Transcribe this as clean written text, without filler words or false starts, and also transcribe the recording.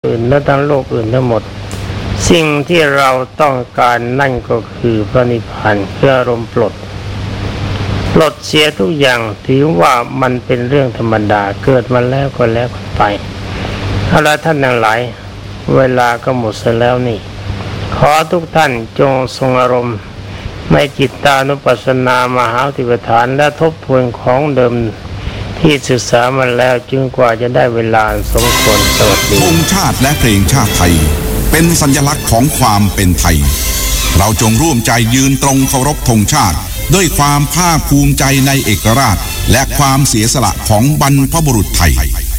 อื่นและทั้งโลกอื่นทั้งหมดสิ่งที่เราต้องการนั่นก็คือพระนิพพานคืออารมณ์ปลดเสียทุกอย่างถือว่ามันเป็นเรื่องธรรมดาเกิดมาแล้วก็แล้วกันไปเอาละท่านทั้งหลายเวลาก็หมดเสียแล้วนี่ขอทุกท่านจงทรงอารมณ์ในจิตตานุปัสสนามหาสติปัฏฐานและทบทวนของเดิมที่ศึกษามาแล้วจึงกว่าจะได้เวลาสมควรสวัสดีธงชาติและเพลงชาติไทยเป็นสัญลักษณ์ของความเป็นไทยเราจงร่วมใจยืนตรงเคารพธงชาติด้วยความภาคภูมิใจในเอกราชและความเสียสละของบรรพบุรุษไทย